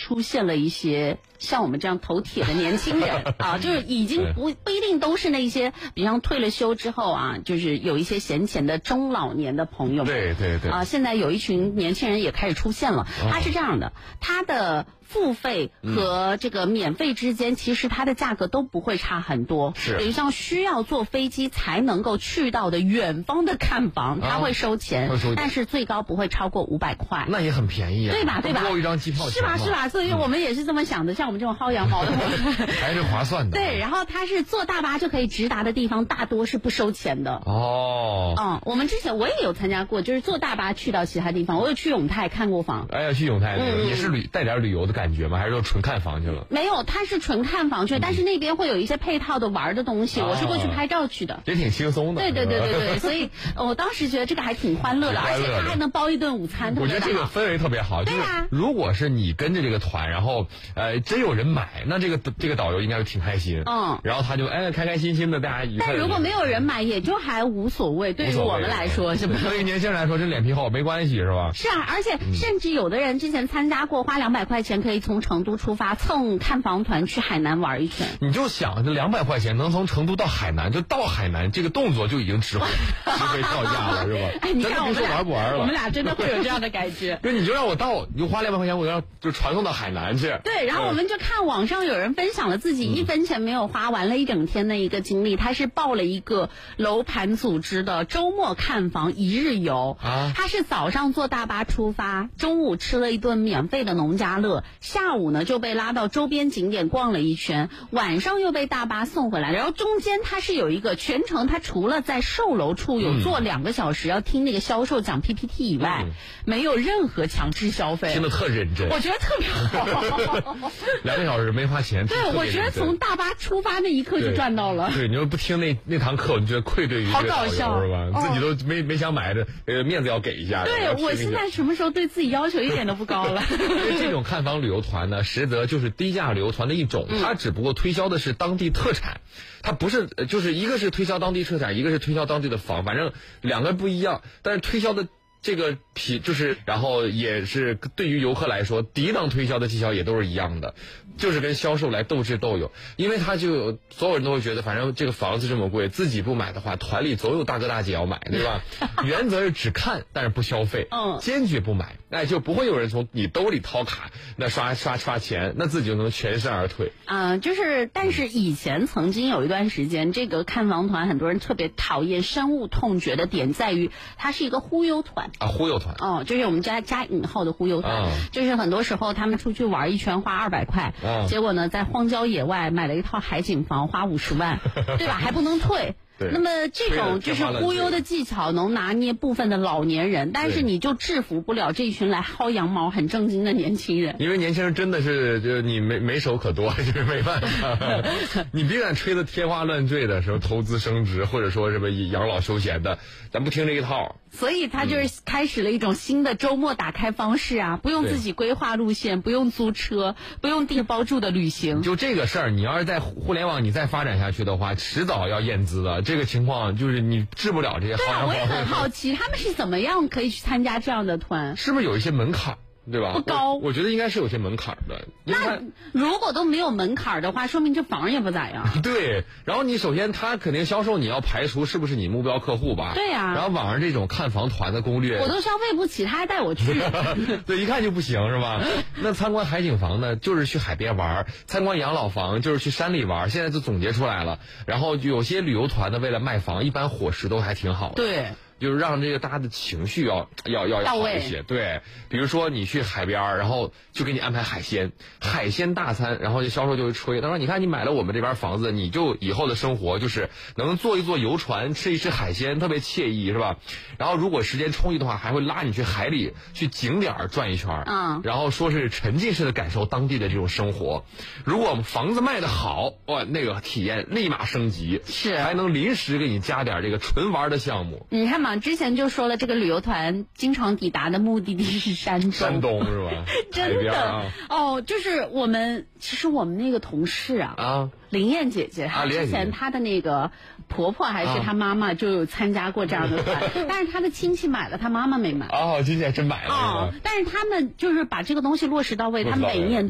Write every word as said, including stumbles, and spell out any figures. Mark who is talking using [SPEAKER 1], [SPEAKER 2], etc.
[SPEAKER 1] 出现了一些像我们这样头铁的年轻人啊，就是已经不不一定都是那些，比方退了休之后啊，就是有一些闲钱的中老年的朋友们。
[SPEAKER 2] 对对对。
[SPEAKER 1] 啊，现在有一群年轻人也开始出现了。它是这样的，它的付费和这个免费之间，其实它的价格都不会差很多。
[SPEAKER 2] 是。
[SPEAKER 1] 比如像需要坐飞机才能够去到的远方的看房，它会收钱，
[SPEAKER 2] 会收钱，
[SPEAKER 1] 但是最高不会超过五百块。
[SPEAKER 2] 那也很便宜啊，
[SPEAKER 1] 对吧？对吧？
[SPEAKER 2] 够一张机票钱
[SPEAKER 1] 是吧？是吧？所以我们也是这么想的，像我们这种薅羊毛的朋友
[SPEAKER 2] 还是划算的。
[SPEAKER 1] 对，然后它是坐大巴就可以直达的地方，大多是不收钱的。
[SPEAKER 2] 哦。
[SPEAKER 1] 嗯，我们之前我也有参加过，就是坐大巴去到其他地方。我有去永泰看过房。
[SPEAKER 2] 哎呀，去永泰那个、
[SPEAKER 1] 嗯、
[SPEAKER 2] 也是旅带点旅游的感觉吗？还是说纯看房去了？
[SPEAKER 1] 没有，它是纯看房去，嗯、但是那边会有一些配套的玩的东西。哦、我是过去拍照去的，
[SPEAKER 2] 也挺轻松的。
[SPEAKER 1] 对对对对对，所以我当时觉得这个还挺欢乐的，而且它还能包一顿午餐。
[SPEAKER 2] 我觉得这个氛围特别好。
[SPEAKER 1] 对啊。
[SPEAKER 2] 就是、如果是你跟着这个团，然后呃真有人买，那这个这个导游应该是挺开心。
[SPEAKER 1] 嗯。
[SPEAKER 2] 然后他就哎开开心心的大家愉快。
[SPEAKER 1] 但如果没有人买，也就还无所谓，对于我们来说是吧？
[SPEAKER 2] 对于年轻人来说，这脸皮厚没关系是吧？
[SPEAKER 1] 是啊，而且甚至有的人之前参加过，花两百块钱可以从成都出发蹭看房团去海南玩一圈。
[SPEAKER 2] 你就想这两百块钱能从成都到海南，就到海南这个动作就已经值回值回票价了是吧？
[SPEAKER 1] 哎，你看我们俩
[SPEAKER 2] 玩不玩了？
[SPEAKER 1] 我们俩真的会有这样的感觉。
[SPEAKER 2] 对，你就让我到，你就花两百块钱，我要就传送到海南去。
[SPEAKER 1] 对，然后我们就看网上有人分享了自己一分钱没有花，玩了一整天的一个经历。他是报了一个楼盘组织的周末看房一日游啊，他是早上坐大巴出发，中午吃了一顿免费的农家乐，下午呢就被拉到周边景点逛了一圈，晚上又被大巴送回来。然后中间他是有一个全程，他除了在售楼处有坐两个小时、嗯、要听那个销售讲 P P T 以外、嗯，没有任何强制消费，
[SPEAKER 2] 听得特认真，
[SPEAKER 1] 我觉得特别好。
[SPEAKER 2] 两个小时没花钱，
[SPEAKER 1] 对，我觉得从大巴出发那一刻就赚到了。
[SPEAKER 2] 对，对你要不听那那堂课，你觉得愧对于这个导游是吧？哦、自己都没没想买的，呃，面子要给一下。
[SPEAKER 1] 对，我现在什么时候对自己要求一点都不高了？
[SPEAKER 2] 因为这种看房旅游团呢，实则就是低价旅游团的一种，它只不过推销的是当地特产，它不是就是一个是推销当地特产，一个是推销当地的房，反正两个不一样，但是推销的。这个皮就是，然后也是对于游客来说，抵挡推销的技巧也都是一样的，就是跟销售来斗智斗勇，因为他就有所有人都会觉得，反正这个房子这么贵，自己不买的话，团里总有大哥大姐要买，对吧？原则是只看，但是不消费，嗯，坚决不买，哎，就不会有人从你兜里掏卡，那刷刷刷钱，那自己就能全身而退。
[SPEAKER 1] 啊、呃，就是，但是以前曾经有一段时间，这个看房团很多人特别讨厌、深恶痛绝的点在于，它是一个忽悠团。
[SPEAKER 2] 啊，忽悠团
[SPEAKER 1] 哦，就是我们加加引号的忽悠团、嗯，就是很多时候他们出去玩一圈花二百块，嗯，结果呢在荒郊野外买了一套海景房花五十万，对吧？还不能退。那么这种就是忽悠的技巧能拿捏部分的老年人，但是你就制服不了这一群来薅羊毛很正经的年轻人。
[SPEAKER 2] 因为年轻人真的是就是你没没手可多，就是没办法。你别敢吹得天花乱坠的时候投资升值，或者说什么养老休闲的，咱不听这一套。
[SPEAKER 1] 所以他就是开始了一种新的周末打开方式啊，不用自己规划路线，不用租车，不用订包住的旅行。
[SPEAKER 2] 就这个事儿，你要是在互联网你再发展下去的话，迟早要验资的。这个情况就是你治不了这些。
[SPEAKER 1] 对啊，我也很好奇，他们是怎么样可以去参加这样的团？
[SPEAKER 2] 是不是有一些门槛？对吧？
[SPEAKER 1] 不高，
[SPEAKER 2] 我, 我觉得应该是有些门槛的。
[SPEAKER 1] 那如果都没有门槛的话，说明这房也不咋样。
[SPEAKER 2] 对，然后你首先他肯定销售，你要排除是不是你目标客户吧？
[SPEAKER 1] 对呀、啊。
[SPEAKER 2] 然后网上这种看房团的攻略，
[SPEAKER 1] 我都消费不起，他还带我去。
[SPEAKER 2] 对，一看就不行是吧？那参观海景房呢，就是去海边玩；参观养老房就是去山里玩。现在就总结出来了。然后有些旅游团呢，为了卖房，一般伙食都还挺好的。
[SPEAKER 1] 对。
[SPEAKER 2] 就是让这个大家的情绪要要要好一些，对，比如说你去海边，然后就给你安排海鲜，海鲜大餐，然后这销售就会吹，他说你看你买了我们这边房子，你就以后的生活就是能坐一坐游船，吃一吃海鲜，特别惬意，是吧？然后如果时间充裕的话，还会拉你去海里去景点转一圈，嗯，然后说是沉浸式的感受当地的这种生活。如果房子卖得好，哇，那个体验立马升级，
[SPEAKER 1] 是
[SPEAKER 2] 还能临时给你加点这个纯玩的项目。
[SPEAKER 1] 你看嘛。之前就说了，这个旅游团经常抵达的目的地是山东，
[SPEAKER 2] 山东是吧？
[SPEAKER 1] 真的、
[SPEAKER 2] 啊、
[SPEAKER 1] 哦，就是我们其实我们那个同事啊，啊，林燕姐姐，她之前她的那个婆婆还是她妈妈就有参加过这样的团，啊、但是她的亲戚买了，她妈妈没买。
[SPEAKER 2] 哦，亲戚还真买了。
[SPEAKER 1] 哦，但是他们就是把这个东西落实到位，他们每年